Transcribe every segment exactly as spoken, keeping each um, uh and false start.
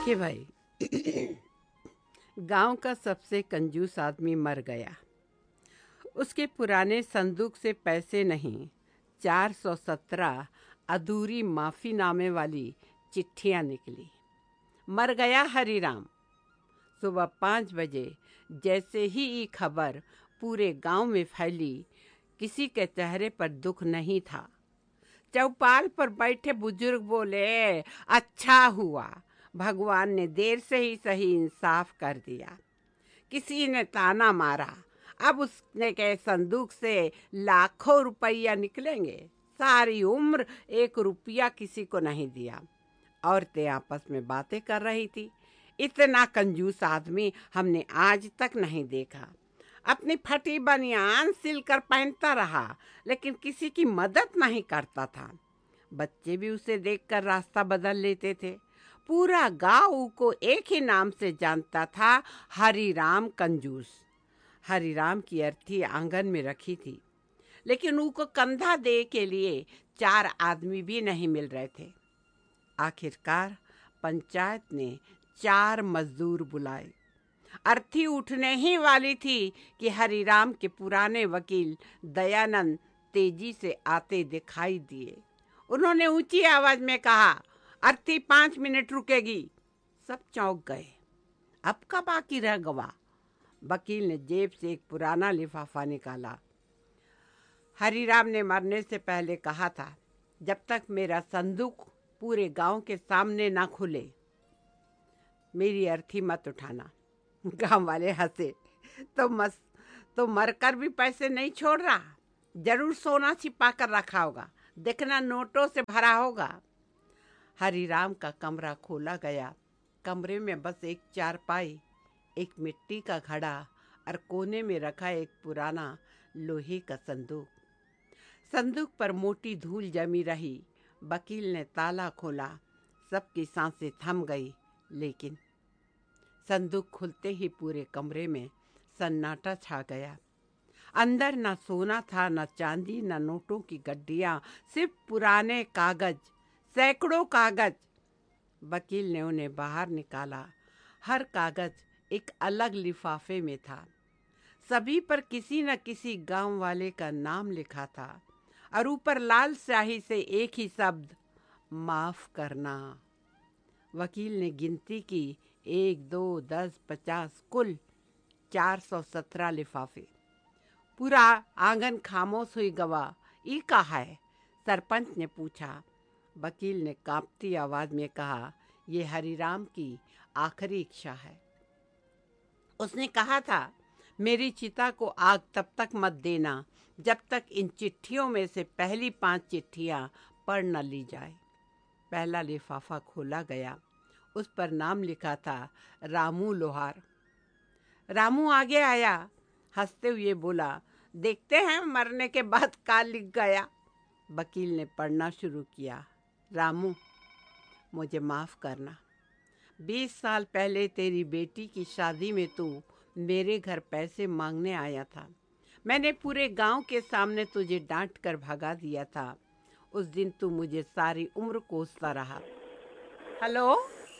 देखिए भाई, गांव का सबसे कंजूस आदमी मर गया। उसके पुराने संदूक से पैसे नहीं, चार सौ सत्रह अधूरी माफीनामे वाली चिट्ठियां निकली। मर गया हरीराम। सुबह पाँच बजे जैसे ही ये खबर पूरे गांव में फैली, किसी के चेहरे पर दुख नहीं था। चौपाल पर बैठे बुजुर्ग बोले, अच्छा हुआ, भगवान ने देर से ही सही इंसाफ कर दिया। किसी ने ताना मारा, अब उसने के संदूक से लाखों रुपया निकलेंगे। सारी उम्र एक रुपया किसी को नहीं दिया। औरतें आपस में बातें कर रही थी। इतना कंजूस आदमी हमने आज तक नहीं देखा। अपनी फटी बनियान सिलकर पहनता रहा, लेकिन किसी की मदद नहीं करता था। बच्चे भी उसे देखकर रास्ता बदल लेते थे। पूरा गांव को एक ही नाम से जानता था, हरीराम कंजूस। हरीराम की अर्थी आंगन में रखी थी, लेकिन उनको कंधा दे के लिए चार आदमी भी नहीं मिल रहे थे। आखिरकार पंचायत ने चार मजदूर बुलाए। अर्थी उठने ही वाली थी कि हरीराम के पुराने वकील दयानंद तेजी से आते दिखाई दिए। उन्होंने ऊंची आवाज में कहा, अर्थी पांच मिनट रुकेगी। सब चौंक गए। अब का बाकी रह गवा। वकील ने जेब से एक पुराना लिफाफा निकाला। हरीराम ने मरने से पहले कहा था, जब तक मेरा संदूक पूरे गांव के सामने ना खुले, मेरी अर्थी मत उठाना। गांव वाले हंसे। तो मस तो मरकर भी पैसे नहीं छोड़ रहा, जरूर सोना छिपा कर रखा होगा, देखना नोटों से भरा होगा। हरीराम का कमरा खोला गया। कमरे में बस एक चारपाई, एक मिट्टी का घड़ा और कोने में रखा एक पुराना लोहे का संदूक। संदूक पर मोटी धूल जमी रही। वकील ने ताला खोला। सबकी सांसें थम गई, लेकिन संदूक खुलते ही पूरे कमरे में सन्नाटा छा गया। अंदर न सोना था, न चांदी, न नोटों की गड्डियां, सिर्फ पुराने कागज, सैकड़ों कागज। वकील ने उन्हें बाहर निकाला। हर कागज एक अलग लिफाफे में था। सभी पर किसी न किसी गांव वाले का नाम लिखा था, और ऊपर लाल स्याही से एक ही शब्द, माफ करना। वकील ने गिनती की, एक दो दस पचास, कुल चार सौ सत्रह लिफाफे। पूरा आंगन खामोश हुई गवा। ई कहा है? सरपंच ने पूछा। वकील ने कांपती आवाज में कहा, ये हरीराम की आखिरी इच्छा है। उसने कहा था, मेरी चिता को आग तब तक मत देना जब तक इन चिट्ठियों में से पहली पांच चिट्ठियां पढ़ न ली जाए। पहला लिफाफा खोला गया। उस पर नाम लिखा था, रामू लोहार। रामू आगे आया, हंसते हुए बोला, देखते हैं मरने के बाद का लिख गया। वकील ने पढ़ना शुरू किया। रामू, मुझे माफ करना। बीस साल पहले तेरी बेटी की शादी में तू मेरे घर पैसे मांगने आया था। मैंने पूरे गांव के सामने तुझे डांट कर भगा दिया था। उस दिन तू मुझे सारी उम्र कोसता रहा। हेलो।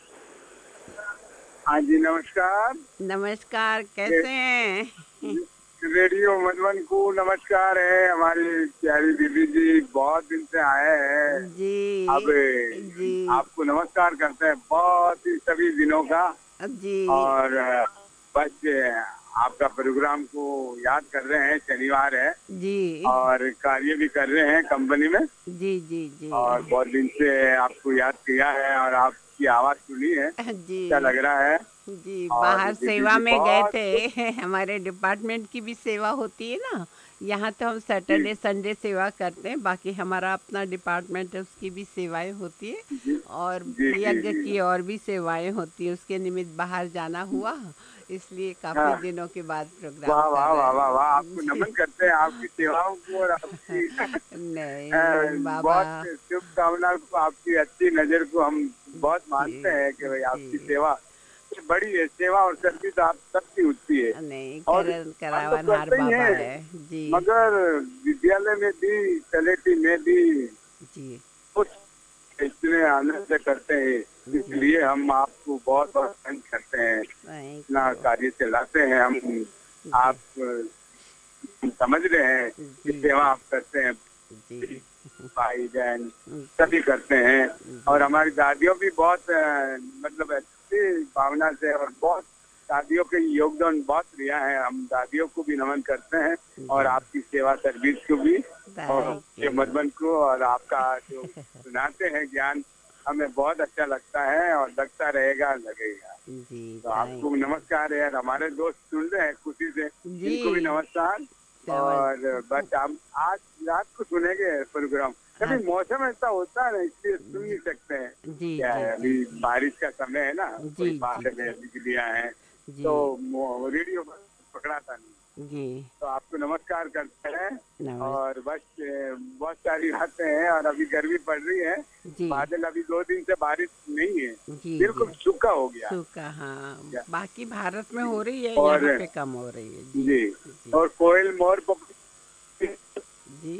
हाँ जी, नमस्कार। नमस्कार, कैसे हैं? रेडियो मधुबन को नमस्कार है। हमारी प्यारी दीदी जी बहुत दिन से आए हैं। जी अब जी आपको नमस्कार करते हैं, बहुत ही सभी दिनों का। जी और बस आपका प्रोग्राम को याद कर रहे हैं। शनिवार है जी और कार्य भी कर रहे हैं कंपनी में, जी जी जी और बहुत दिन से आपको याद किया है और आपकी आवाज सुनी है। जी अच्छा लग रहा है। जी और बाहर दीदी सेवा जी में गए बहुत थे। हमारे डिपार्टमेंट की भी सेवा होती है ना। यहाँ तो हम सैटरडे संडे सेवा करते हैं, बाकी हमारा अपना डिपार्टमेंट है, उसकी भी सेवाएं होती है, जी और जी जी यज्ञ जी। की और भी सेवाएं होती है। उसके निमित्त बाहर जाना हुआ, इसलिए काफ़ी हाँ, दिनों के बाद प्रोग्राम वाह कर वाह रहे वाह वाह वाह, हैं। आपको जी। नमन करते हैं आपकी सेवाओं को और आपकी अ, नहीं बाबा। बहुत शुभकामना को, आपकी अच्छी नजर को हम बहुत मानते जी हैं कि भाई आपकी जी सेवा बड़ी है। सेवा और सर्विस आप सबकी होती है, नहीं, और करन हम तो करावन हार करते ही बाबा हैं। है। जी मगर विद्यालय में भी, कलेक्टी में भी जी कुछ इतने आनंद से करते हैं, इसलिए हम आपको बहुत बहुत थैंक करते हैं। थैंक इतना यू। कार्य चलाते हैं हम, जी आप हम समझ रहे हैं कि जी सेवा जी आप करते हैं, जी भाई बहन जी सभी करते हैं। और जी हमारी दादियों भी बहुत अ, मतलब अच्छी भावना से, और बहुत दादियों के योगदान बहुत दिया है, हम दादियों को भी नमन करते हैं और जी। आपकी सेवा सर्विस को भी, और थैंक ये यू। मधुबन को, और आपका जो सुनाते हैं ज्ञान हमें बहुत अच्छा लगता है और लगता रहेगा, लगेगा। जी तो थैंक आपको भी यू। नमस्कार यार, हमारे दोस्त सुन रहे हैं खुशी से, इनको भी जी नमस्कार। समझ। और बस हम आज रात को सुनेंगे प्रोग्राम, हाँ कभी मौसम ऐसा होता है ना इसलिए सुन नहीं जी सकते हैं। जी क्या जी है, जी अभी जी बारिश का समय है ना, जी कोई जी बाहर में बिजलियां हैं, जी तो मो- रेडियो पर पकड़ा था नहीं। जी। तो आपको नमस्कार करते हैं। नमस्ते। और बस अ, बहुत सारी बातें हैं, और अभी गर्मी पड़ रही है, जी बादल अभी दो दिन से बारिश नहीं है, जी जी। बिल्कुल सूखा हो गया सूखा हाँ। क्या। बाकी भारत में हो रही है, और यहाँ पे कम हो रही है। जी जी, जी और कोयल मोर पप- जी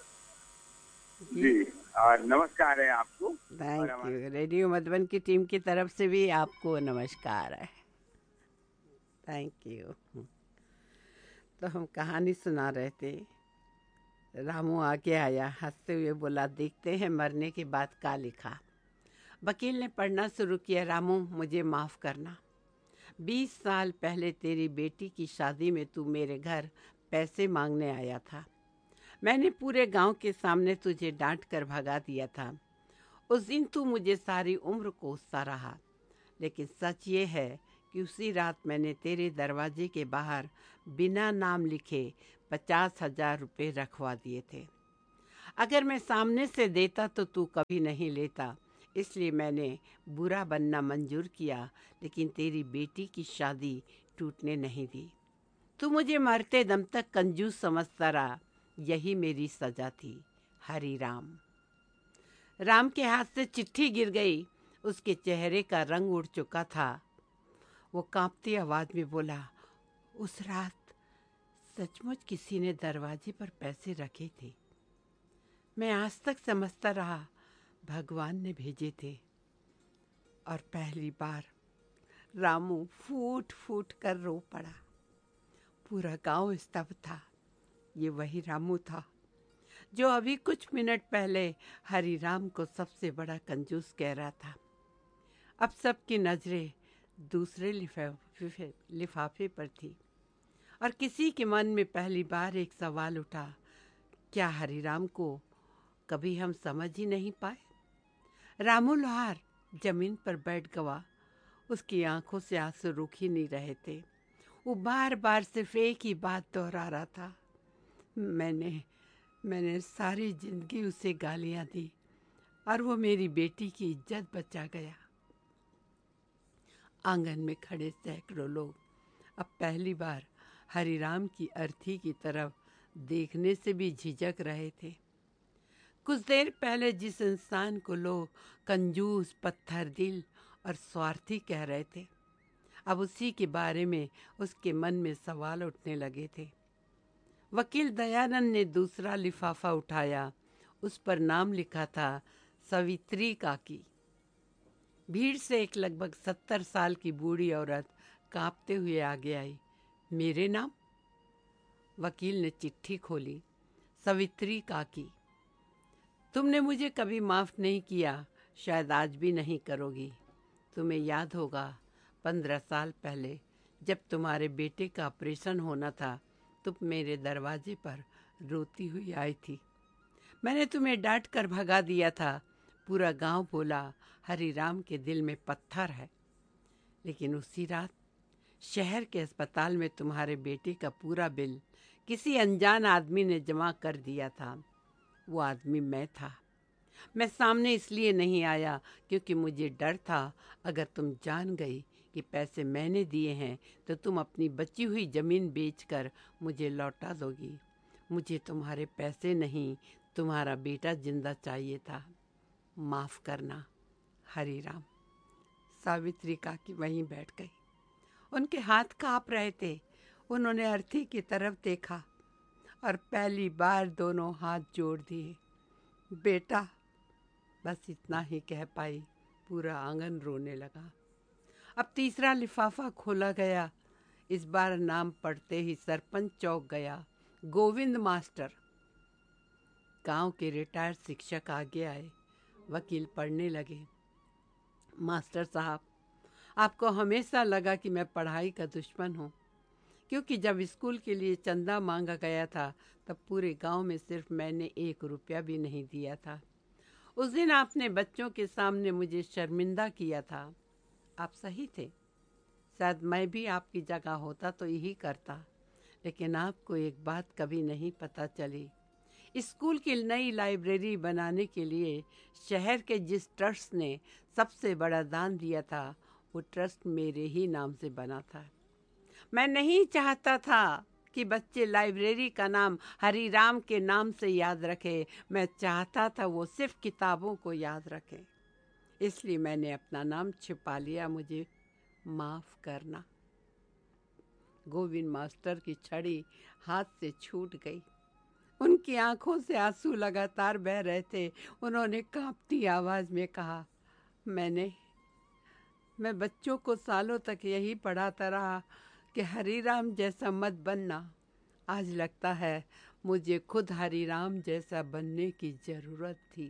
जी। जी, और नमस्कार है आपको। और थैंक हमारे यू। रेडियो मधुबन की टीम की तरफ से भी आपको नमस्कार है। Thank you. तो हम कहानी सुना रहे थे। रामू आगे आया, हंसते हुए बोला, देखते हैं मरने के बाद क्या लिखा। वकील ने पढ़ना शुरू किया। रामू, मुझे माफ़ करना। बीस साल पहले तेरी बेटी की शादी में तू मेरे घर पैसे मांगने आया था। मैंने पूरे गांव के सामने तुझे डांट कर भगा दिया था। उस दिन तू मुझे सारी उम्र कोसता रहा, लेकिन सच ये है कि उसी रात मैंने तेरे दरवाजे के बाहर बिना नाम लिखे पचास हजार रुपये रखवा दिए थे। अगर मैं सामने से देता तो तू कभी नहीं लेता, इसलिए मैंने बुरा बनना मंजूर किया, लेकिन तेरी बेटी की शादी टूटने नहीं दी। तू मुझे मरते दम तक कंजूस समझता रहा, यही मेरी सजा थी। हरी राम। राम के हाथ से चिट्ठी गिर गई। उसके चेहरे का रंग उड़ चुका था। वो कांपती आवाज में बोला, उस रात सचमुच किसी ने दरवाजे पर पैसे रखे थे। मैं आज तक समझता रहा भगवान ने भेजे थे। और पहली बार रामू फूट फूट कर रो पड़ा। पूरा गांव स्तब्ध था। ये वही रामू था जो अभी कुछ मिनट पहले हरी राम को सबसे बड़ा कंजूस कह रहा था। अब सबकी नजरें दूसरे लिफाफे लिफाफे पर थी, और किसी के मन में पहली बार एक सवाल उठा, क्या हरीराम को कभी हम समझ ही नहीं पाए? रामू लोहार जमीन पर बैठ गवा। उसकी आंखों से आंसू रुक ही नहीं रहे थे। वो बार बार सिर्फ एक ही बात दोहरा रहा था, मैंने मैंने सारी जिंदगी उसे गालियां दी और वो मेरी बेटी की इज्जत बचा गया। आंगन में खड़े सैकड़ों लोग अब पहली बार हरिराम की अर्थी की तरफ देखने से भी झिझक रहे थे। कुछ देर पहले जिस इंसान को लोग कंजूस, पत्थर दिल और स्वार्थी कह रहे थे, अब उसी के बारे में उसके मन में सवाल उठने लगे थे। वकील दयानंद ने दूसरा लिफाफा उठाया। उस पर नाम लिखा था, सवित्री काकी। भीड़ से एक लगभग सत्तर साल की बूढ़ी औरत कांपते हुए आगे आई। मेरे नाम? वकील ने चिट्ठी खोली। सवित्री काकी, तुमने मुझे कभी माफ़ नहीं किया, शायद आज भी नहीं करोगी। तुम्हें याद होगा, पंद्रह साल पहले जब तुम्हारे बेटे का ऑपरेशन होना था, तुम मेरे दरवाजे पर रोती हुई आई थी। मैंने तुम्हें डांट कर भगा दिया था। पूरा गांव बोला, हरिराम के दिल में पत्थर है। लेकिन उसी रात शहर के अस्पताल में तुम्हारे बेटे का पूरा बिल किसी अनजान आदमी ने जमा कर दिया था। वो आदमी मैं था। मैं सामने इसलिए नहीं आया क्योंकि मुझे डर था, अगर तुम जान गई कि पैसे मैंने दिए हैं तो तुम अपनी बची हुई ज़मीन बेचकर मुझे लौटा दोगी। मुझे तुम्हारे पैसे नहीं, तुम्हारा बेटा जिंदा चाहिए था। माफ़ करना, हरिराम। सावित्री काकी वहीं बैठ गई। उनके हाथ काँप रहे थे। उन्होंने अर्थी की तरफ देखा और पहली बार दोनों हाथ जोड़ दिए। बेटा, बस इतना ही कह पाई। पूरा आंगन रोने लगा। अब तीसरा लिफाफा खोला गया। इस बार नाम पढ़ते ही सरपंच चौंक गया। गोविंद मास्टर। गांव के रिटायर्ड शिक्षक आगे आए। वकील पढ़ने लगे। मास्टर साहब, आपको हमेशा लगा कि मैं पढ़ाई का दुश्मन हूँ, क्योंकि जब स्कूल के लिए चंदा मांगा गया था तब पूरे गांव में सिर्फ मैंने एक रुपया भी नहीं दिया था। उस दिन आपने बच्चों के सामने मुझे शर्मिंदा किया था। आप सही थे। शायद मैं भी आपकी जगह होता तो यही करता। लेकिन आपको एक बात कभी नहीं पता चली। स्कूल की नई लाइब्रेरी बनाने के लिए शहर के जिस ट्रस्ट ने सबसे बड़ा दान दिया था, वो ट्रस्ट मेरे ही नाम से बना था। मैं नहीं चाहता था कि बच्चे लाइब्रेरी का नाम हरिराम के नाम से याद रखें। मैं चाहता था वो सिर्फ किताबों को याद रखें। इसलिए मैंने अपना नाम छिपा लिया। मुझे माफ़ करना। गोविंद मास्टर की छड़ी हाथ से छूट गई। उनकी आंखों से आंसू लगातार बह रहे थे। उन्होंने कांपती आवाज़ में कहा, मैंने मैं बच्चों को सालों तक यही पढ़ाता रहा कि हरिराम जैसा मत बनना। आज लगता है मुझे खुद हरिराम जैसा बनने की ज़रूरत थी।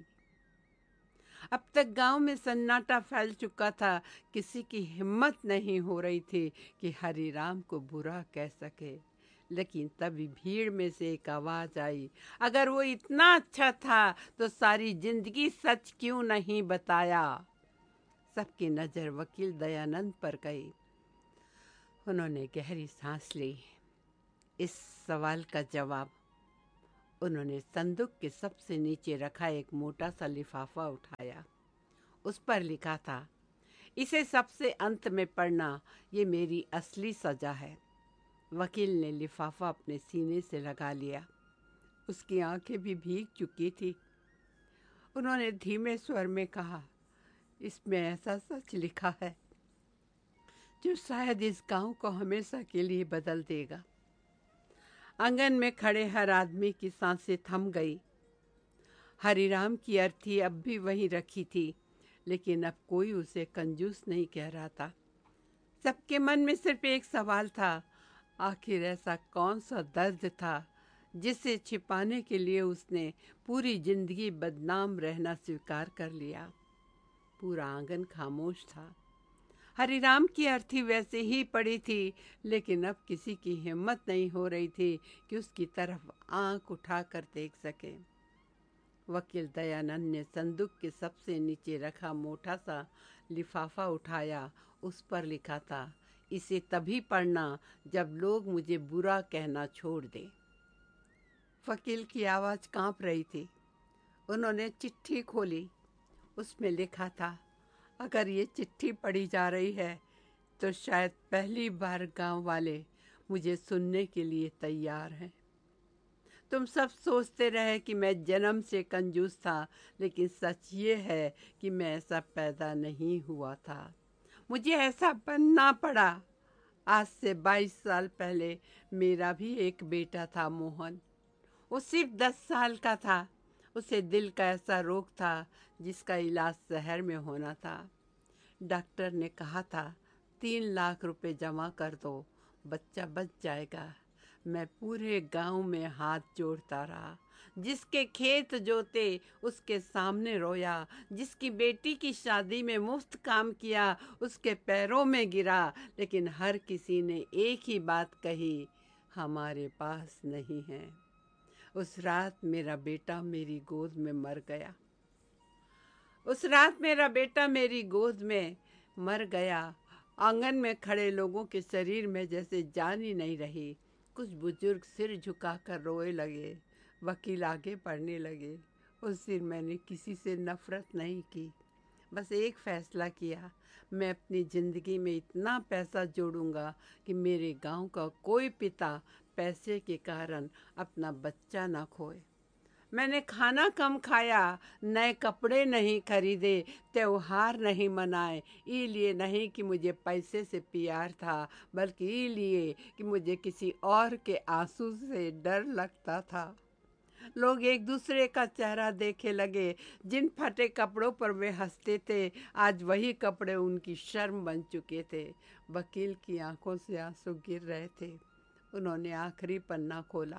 अब तक गांव में सन्नाटा फैल चुका था। किसी की हिम्मत नहीं हो रही थी कि हरिराम को बुरा कह सके। लेकिन तभी भीड़ में से एक आवाज़ आई, अगर वो इतना अच्छा था तो सारी जिंदगी सच क्यों नहीं बताया। सबकी नज़र वकील दयानंद पर गई। उन्होंने गहरी सांस ली। इस सवाल का जवाब उन्होंने संदूक के सबसे नीचे रखा एक मोटा सा लिफाफा उठाया। उस पर लिखा था, इसे सबसे अंत में पढ़ना, ये मेरी असली सजा है। वकील ने लिफाफा अपने सीने से लगा लिया। उसकी आंखें भी भीग चुकी थी। उन्होंने धीमे स्वर में कहा, इसमें ऐसा सच लिखा है जो शायद इस गांव को हमेशा के लिए बदल देगा। आंगन में खड़े हर आदमी की सांसें थम गई। हरिराम की अर्थी अब भी वहीं रखी थी, लेकिन अब कोई उसे कंजूस नहीं कह रहा था। सबके मन में सिर्फ एक सवाल था, आखिर ऐसा कौन सा दर्द था जिसे छिपाने के लिए उसने पूरी जिंदगी बदनाम रहना स्वीकार कर लिया। पूरा आंगन खामोश था। हरिराम की अर्थी वैसे ही पड़ी थी, लेकिन अब किसी की हिम्मत नहीं हो रही थी कि उसकी तरफ आंख उठाकर देख सके। वकील दयानंद ने संदूक के सबसे नीचे रखा मोटा सा लिफाफा उठाया। उस पर लिखा था, इसे तभी पढ़ना जब लोग मुझे बुरा कहना छोड़ दें। वकील की आवाज़ कांप रही थी। उन्होंने चिट्ठी खोली। उसमें लिखा था, अगर ये चिट्ठी पढ़ी जा रही है तो शायद पहली बार गांव वाले मुझे सुनने के लिए तैयार हैं। तुम सब सोचते रहे कि मैं जन्म से कंजूस था, लेकिन सच ये है कि मैं ऐसा पैदा नहीं हुआ था। मुझे ऐसा बनना पड़ा। आज से बाईस साल पहले मेरा भी एक बेटा था, मोहन। वो सिर्फ दस साल का था। उसे दिल का ऐसा रोग था जिसका इलाज शहर में होना था। डॉक्टर ने कहा था, तीन लाख रुपए जमा कर दो, बच्चा बच जाएगा। मैं पूरे गांव में हाथ जोड़ता रहा। जिसके खेत जोते उसके सामने रोया। जिसकी बेटी की शादी में मुफ्त काम किया उसके पैरों में गिरा। लेकिन हर किसी ने एक ही बात कही, हमारे पास नहीं है। उस रात मेरा बेटा मेरी गोद में मर गया। उस रात मेरा बेटा मेरी गोद में मर गया। आंगन में खड़े लोगों के शरीर में जैसे जान ही नहीं रही। कुछ बुजुर्ग सिर झुकाकर रोए लगे। वकील आगे पढ़ने लगे। उस दिन मैंने किसी से नफरत नहीं की, बस एक फैसला किया, मैं अपनी ज़िंदगी में इतना पैसा जोड़ूंगा कि मेरे गांव का कोई पिता पैसे के कारण अपना बच्चा ना खोए। मैंने खाना कम खाया, नए कपड़े नहीं खरीदे, त्योहार नहीं मनाए। इसलिए नहीं कि मुझे पैसे से प्यार था, बल्कि इसलिए कि मुझे किसी और के आंसू से डर लगता था। लोग एक दूसरे का चेहरा देखे लगे। जिन फटे कपड़ों पर वे हंसते थे, आज वही कपड़े उनकी शर्म बन चुके थे। वकील की आंखों से आंसू गिर रहे थे। उन्होंने आखिरी पन्ना खोला।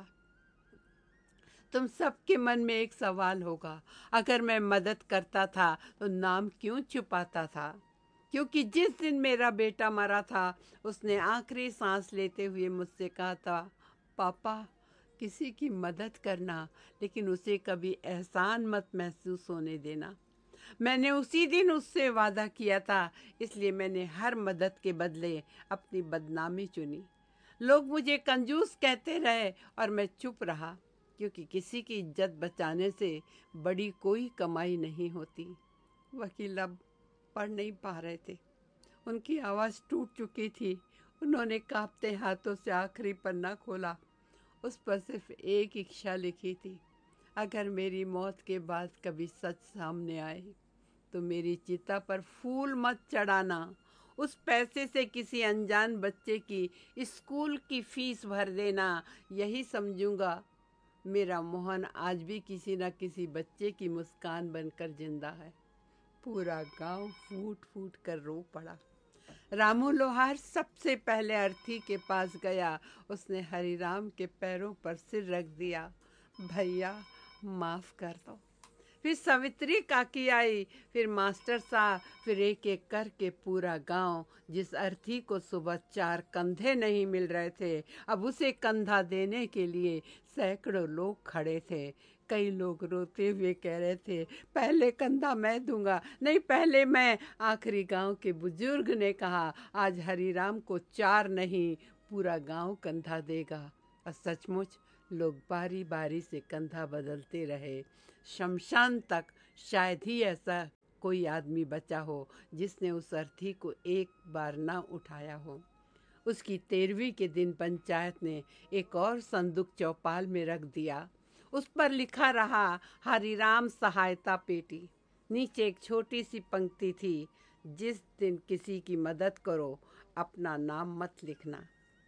तुम सबके मन में एक सवाल होगा, अगर मैं मदद करता था तो नाम क्यों छुपाता था? क्योंकि जिस दिन मेरा बेटा मरा था, उसने आखिरी सांस लेते हुए मुझसे कहा था, पापा, किसी की मदद करना, लेकिन उसे कभी एहसान मत महसूस होने देना। मैंने उसी दिन उससे वादा किया था, इसलिए मैंने हर मदद के बदले अपनी बदनामी चुनी। लोग मुझे कंजूस कहते रहे और मैं चुप रहा, क्योंकि किसी की इज्जत बचाने से बड़ी कोई कमाई नहीं होती। वकील अब पढ़ नहीं पा रहे थे। उनकी आवाज़ टूट चुकी थी। उन्होंने कांपते हाथों से आखिरी पन्ना खोला। उस पर सिर्फ एक इच्छा लिखी थी, अगर मेरी मौत के बाद कभी सच सामने आए तो मेरी चिता पर फूल मत चढ़ाना। उस पैसे से किसी अनजान बच्चे की स्कूल की फीस भर देना। यही समझूंगा मेरा मोहन आज भी किसी न किसी बच्चे की मुस्कान बनकर जिंदा है। पूरा गांव फूट फूट कर रो पड़ा। रामू लोहार सबसे पहले अर्थी के पास गया। उसने हरिराम के पैरों पर सिर रख दिया। भैया, माफ कर दो। फिर सवित्री काकी आई, फिर मास्टर साहब, फिर एक एक करके पूरा गांव। जिस अर्थी को सुबह चार कंधे नहीं मिल रहे थे, अब उसे कंधा देने के लिए सैकड़ों लोग खड़े थे। कई लोग रोते हुए कह रहे थे, पहले कंधा मैं दूंगा, नहीं पहले मैं। आखिरी गांव के बुजुर्ग ने कहा, आज हरिराम को चार नहीं, पूरा गांव कंधा देगा। और सचमुच लोग बारी बारी से कंधा बदलते रहे। शमशान तक शायद ही ऐसा कोई आदमी बचा हो जिसने उस अर्थी को एक बार ना उठाया हो। उसकी तेरहवीं के दिन पंचायत ने एक और संदूक चौपाल में रख दिया। उस पर लिखा रहा, हरिराम सहायता पेटी। नीचे एक छोटी सी पंक्ति थी, जिस दिन किसी की मदद करो अपना नाम मत लिखना।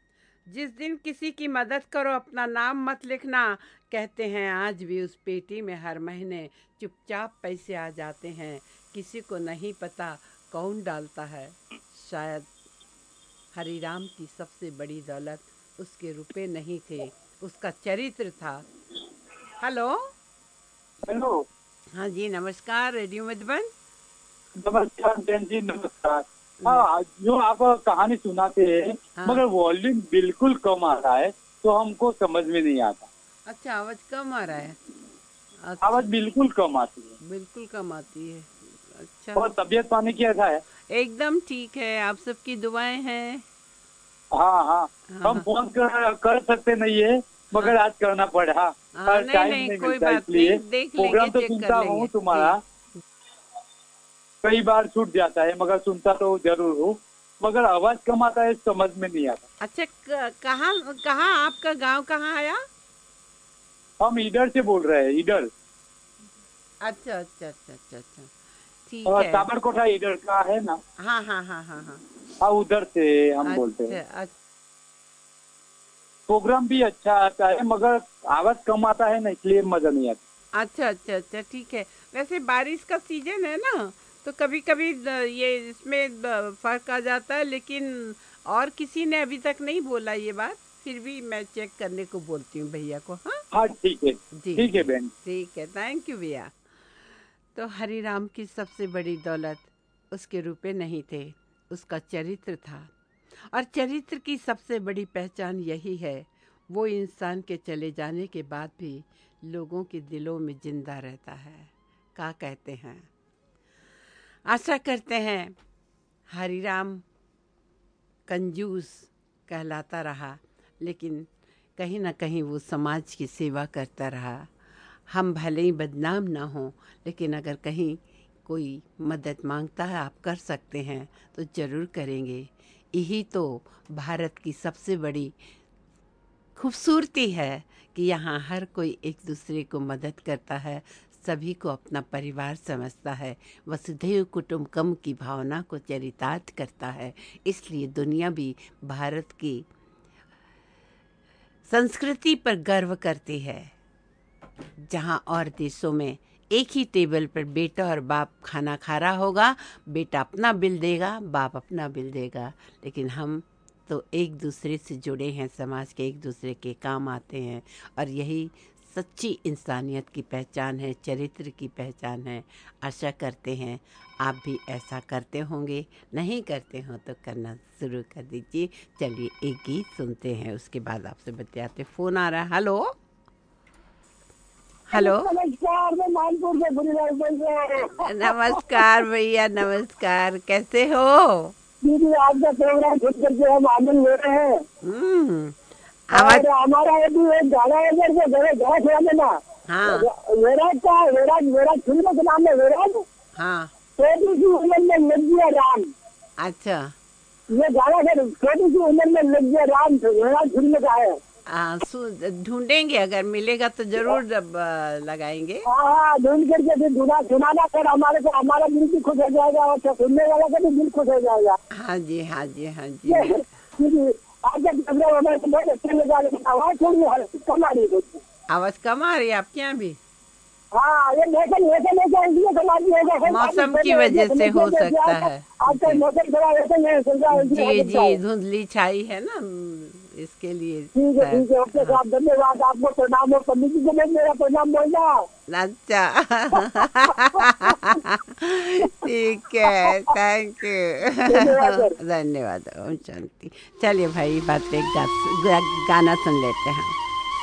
जिस दिन किसी की मदद करो अपना नाम मत लिखना। कहते हैं आज भी उस पेटी में हर महीने चुपचाप पैसे आ जाते हैं। किसी को नहीं पता कौन डालता है। शायद हरिराम की सबसे बड़ी दौलत उसके रुपए नहीं थे, उसका चरित्र था। हेलो। हेलो। हाँ जी, नमस्कार, रेडियो मधुबन। नमस्कार बहन जी, नमस्कार। हाँ, जो आप कहानी सुनाते हैं, हाँ। मगर वॉल्यूम बिल्कुल कम आ रहा है, तो हमको समझ में नहीं आता। अच्छा, आवाज़ कम आ रहा है। आवाज अच्छा, बिल्कुल कम आती है। बिल्कुल कम आती है। अच्छा, और तबीयत पानी कैसा है? एकदम ठीक है, आप सबकी दुआएं हैं। हाँ हाँ। हाँ हम हाँ फोन कर, कर सकते नहीं है, हाँ मगर आज करना पड़ा। हाँ, हर नहीं टाइम नहीं, नहीं कोई मिलता, बात नहीं, इसलिए देख लेंगे, प्रोग्राम तो चेक कर सुनता हूँ लेंगे जी। तुम्हारा। कई बार छूट जाता है, मगर सुनता तो जरूर हूँ, मगर आवाज कम आता है, समझ में नहीं आता। अच्छा, क- कहाँ कहाँ आपका गांव कहाँ आया? हम इधर से बोल रहे हैं, इधर। अच्छा अच्छा अच्छा अच्छा अच्छा, ठीक और है। साबरकोटा इधर का है ना। हाँ हाँ हाँ हाँ हाँ। हाँ, उधर से हम बोलते हैं। अच्छा अच्छा प्रोग्राम भी अच्छा आता है, मगर आवाज कम आता है ना, इसलिए मजा नहीं आता। अच्छा अच्छा अच्छा, ठीक है। वैसे बारिश का सीजन है ना, तो कभी कभी ये इसमें द- फर्क आ जाता है, लेकिन और किसी ने अभी तक नहीं बोला ये बात। फिर भी मैं चेक करने को बोलती हूँ भैया को। हाँ हाँ ठीक है, जी ठीक है जी, बहन। ठीक है, थैंक यू भैया। तो हरिराम की सबसे बड़ी दौलत उसके रुपए नहीं थे, उसका चरित्र था। और चरित्र की सबसे बड़ी पहचान यही है, वो इंसान के चले जाने के बाद भी लोगों के दिलों में जिंदा रहता है। क्या कहते हैं? आशा करते हैं हरिराम कंजूस कहलाता रहा, लेकिन कहीं ना कहीं वो समाज की सेवा करता रहा। हम भले ही बदनाम ना हों, लेकिन अगर कहीं कोई मदद मांगता है, आप कर सकते हैं तो ज़रूर करेंगे। यही तो भारत की सबसे बड़ी खूबसूरती है कि यहाँ हर कोई एक दूसरे को मदद करता है, सभी को अपना परिवार समझता है, वसुधैव कुटुंबकम की भावना को चरितार्थ करता है। इसलिए दुनिया भी भारत की संस्कृति पर गर्व करती है। जहाँ और देशों में एक ही टेबल पर बेटा और बाप खाना खा रहा होगा, बेटा अपना बिल देगा, बाप अपना बिल देगा, लेकिन हम तो एक दूसरे से जुड़े हैं, समाज के एक दूसरे के काम आते हैं, और यही सच्ची इंसानियत की पहचान है, चरित्र की पहचान है। आशा करते हैं आप भी ऐसा करते होंगे, नहीं करते हो तो करना शुरू कर दीजिए। चलिए एक गीत सुनते हैं, उसके बाद आपसे बतियाते। फ़ोन आ रहा है। हेलो हेलो, नमस्कार, मैं मानपुर से गुरुवार बोल रहा हूँ। नमस्कार भैया, नमस्कार, कैसे हो? दीदी, आपका प्रोग्राम सुन करके हम आनंद ले रहे हैं। हम्म आवाज। और हमारा ये भी एक गाना है इधर से घरे घास है देना। हाँ विराट का विराट विराट फिल्म का नाम है विराट। हाँ, छोटी सी उम्र में लग गया राम। अच्छा। ये गाना सर छोटी सी उम्र में लग गया राम विराट फिल्म का है। आ, सु- ढूंढेंगे, अगर मिलेगा तो जरूर जब आ, लगाएंगे। हाँ हाँ, ढूंढ करके फिर सुना सुनाना सर, हमारे को हमारा दिल भी खुश हो जाएगा और सुनने वाला का भी दिल खुश हो जाएगा। हाँ जी, हाँ जी, हाँ जी। दीदी, आपका प्रोग्राम हमारे को बहुत अच्छा लगा, लेकिन आवाज थोड़ी कम आ रही है। आवाज कम आ रही है आपके यहाँ भी? हाँ, ये मौसम वैसे नहीं इसलिए समाधि होगा। मौसम की वजह से हो सकता है। आजकल मौसम थोड़ा वैसे नहीं चल रहा है, इसलिए हो जी सकता है। जी, धुंधली छाई है ना, इसके लिए ठीक है शायद। ठीक है, ओके साहब, धन्यवाद, आपको प्रणाम और पंडित जी को मैं मेरा प्रणाम बोलना। अच्छा ठीक है, थैंक धन्यवाद यू सर। धन्यवाद। ओम शांति। चलिए भाई, बात पे एक गा, गा, गाना सुन लेते हैं।